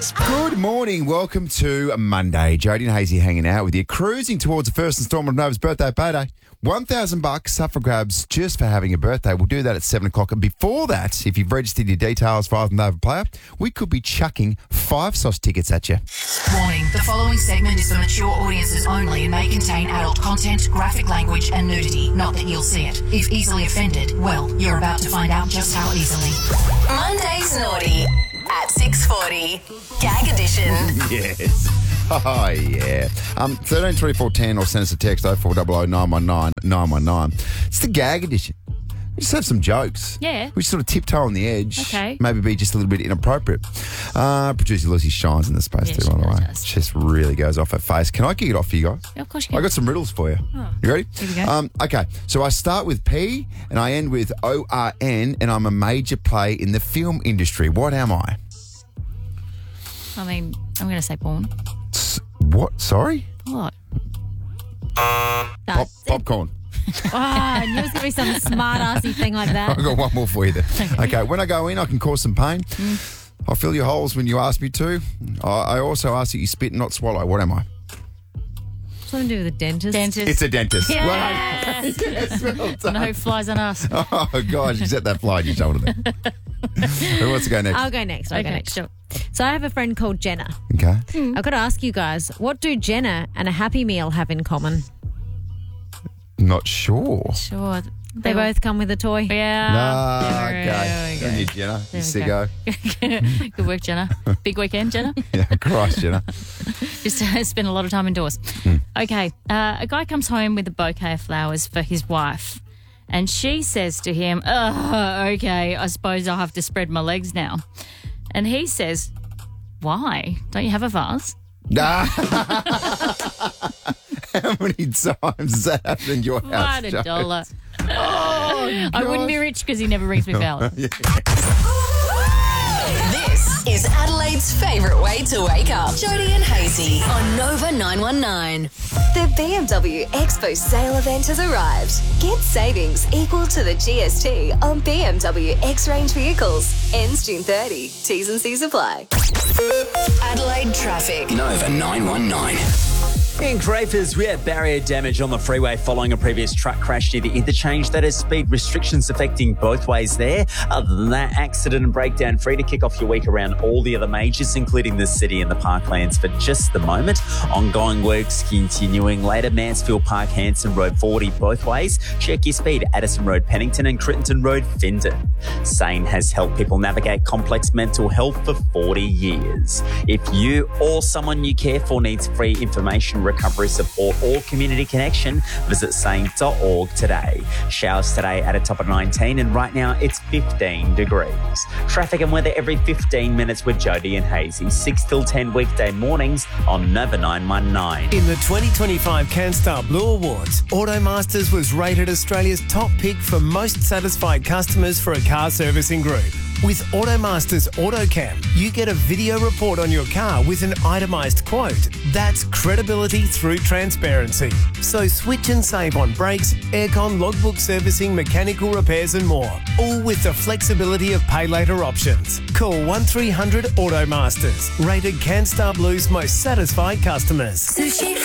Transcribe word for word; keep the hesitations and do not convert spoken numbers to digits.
Good morning. Welcome to Monday. Jodie and Hazy hanging out with you, cruising towards the first instalment of Nova's birthday payday. one thousand bucks up for grabs just for having a birthday. We'll do that at seven o'clock. And before that, if you've registered your details for the Nova Player, we could be chucking five sauce tickets at you. Warning, the following segment is for mature audiences only and may contain adult content, graphic language and nudity. Not that you'll see it. If easily offended, well, you're about to find out just how easily. Monday's Naughty at six forty. Gag edition. Yes. Oh, yeah. Um, thirteen twenty-four ten or send us a text oh four hundred nine one nine nine one nine. It's the gag edition. We just have some jokes. Yeah. We sort of tiptoe on the edge. Okay. Maybe be just a little bit inappropriate. Uh, producer Lucy shines in the space Yeah, too, she by the way. does. She just really goes off her face. Can I kick it off for you guys? Yeah, of course you can. I got some riddles for you. Oh. You ready? Here we go. Um, okay, so I start with P and I end with O R N and I'm a major player in the film industry. What am I? I mean, I'm going to say porn. S- what? Sorry? What? Pop- popcorn. Oh, I knew it was going to be some smart-assy thing like that. I've got one more for you there. Okay, when I go in, I can cause some pain. Mm. I'll fill your holes when you ask me to. I, I also ask that you spit and not swallow. What am I? Something to do with a dentist. Dentist. It's a dentist. Yes. Well, yes, well done. No flies on us. Oh, gosh, you set that fly on your shoulder there. Who wants to go next? I'll go next. I'll go Okay, next. sure. So I have a friend called Jenna. Okay. I've got to ask you guys, what do Jenna and a Happy Meal have in common? Not sure. Sure. They both come with a toy. Yeah. No, There okay. we On you, go. Jenna. You There we sicko. Good work, Jenna. Big weekend, Jenna. Yeah, Christ, Jenna. Just uh, spend a lot of time indoors. Okay. Uh, a guy comes home with a bouquet of flowers for his wife. And she says to him, oh, okay, I suppose I'll have to spread my legs now. And he says, why? Don't you have a vase? Nah. How many times has that happened in your house? What a Joe? dollar. Oh, I wouldn't be gosh. rich because he never rings me valid. This is Adelaide's favourite way to wake up. Jodie and Hazy on Nova nine one nine. The B M W Expo sale event has arrived. Get savings equal to the G S T on B M W X-Range vehicles. Ends June thirtieth. T's and C's apply. Adelaide traffic. Nova nine one nine. In Dreyfus, we had barrier damage on the freeway following a previous truck crash near the interchange. That has speed restrictions affecting both ways there. Other than that, accident and breakdown free to kick off your week around all the other majors, including the city and the parklands for just the moment. Ongoing works continuing later. Mansfield Park, Hanson Road, forty both ways. Check your speed. Addison Road, Pennington and Crittenton Road, Findon. Sane has helped people navigate complex mental health for forty years. If you or someone you care for needs free information, recovery support or community connection, visit sane dot org today. Showers today at a top of nineteen and right now it's fifteen degrees. Traffic and weather every fifteen minutes with Jodie and Hazy. six till ten weekday mornings on Nova nine one nine. In the twenty twenty-five CanStar Blue Awards, Automasters was rated Australia's top pick for most satisfied customers for a car servicing group. With Automasters AutoCam, you get a video report on your car with an itemised quote. That's credibility through transparency. So switch and save on brakes, aircon, logbook servicing, mechanical repairs and more. All with the flexibility of pay later options. Call one three hundred Automasters. Rated CanStar Blue's most satisfied customers. Sushi